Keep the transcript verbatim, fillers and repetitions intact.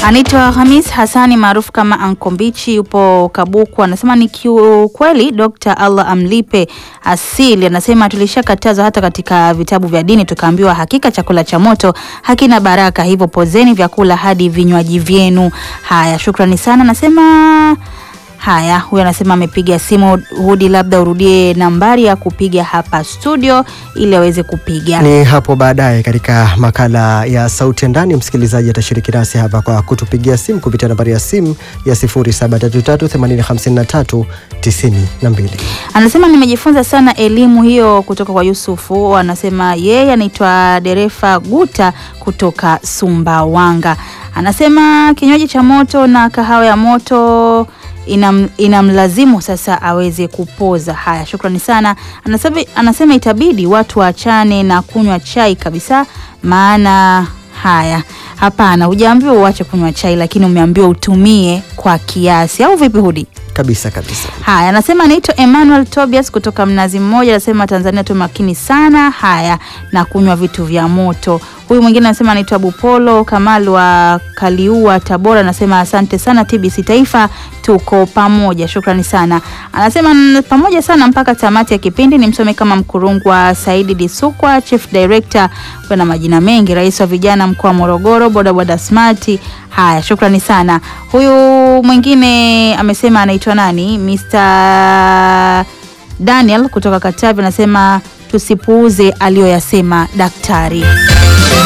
Anaitwa Hamis Hasani maarufu kama Ankombichi, yupo Kabuku. Anasema ni kweli Dokta Allah amlipe asili. Anasema tulishakatazwa hata katika vitabu vya dini tukaambiwa hakika chakula cha moto hakina baraka, hivyo pozeni vyakula hadi vinywaji vyenu. Haya, shukrani sana. Anasema haya, huyu anasema amepiga simu. Hudi, labda urudie nambari ya kupiga hapa studio ili aweze kupiga. Ni hapo baadaye katika makala ya Sauti ya Ndani, msikilizaji atashiriki nasi hapa kwa kutupigia simu kupitia nambari ya simu ya sifuri saba tatu tatu themanini hamsini na tatu tisini na mbili. Anasema nimejifunza sana elimu hiyo kutoka kwa Yusufu. Anasema yeye anaitwa Derefa Guta kutoka Sumbawanga. Anasema kinywaji cha moto na kahawa ya moto Inam, inamlazimu sasa aweze kupoza. Haya, shukrani sana. Anasema, anasema itabidi watu waachane na kunywa chai kabisa, maana haya, hapana, hujaambiwa uache kunywa chai, lakini umeambiwa utumie kwa kiasi, au vipi Hudi? Kabisa kabisa. Haya, anasema anaitwa Emmanuel Tobias kutoka Mnazi Mmoja. Anasema Tanzania tu makini sana haya na kunywa vitu vya moto. Huyu mwingine anasema anaitwa Bupolo Kamal wa Kaliua Tabora. Anasema asante sana T B C Taifa, tuko pamoja. Shukrani sana. Anasema pamoja sana mpaka tamati ya kipindi. Ni msome kama Mkurungwa Saidi Disukwa, Chief Director kwa majina mengi, rais wa vijana mkoa wa Morogoro, boda boda smart. Haya, shukrani sana. Huyu mwingine amesema anaitwa nani? mister Daniel kutoka Katavi. Anasema tusipuuze aliyoyasema daktari.